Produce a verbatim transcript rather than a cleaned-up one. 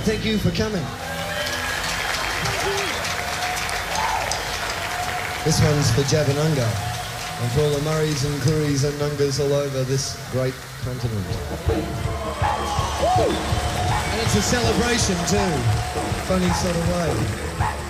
thank you for coming. This one's for Javanunga, and for all the Murrays and Kuris and Nungas all over this great continent. And it's a celebration too, funny sort of way.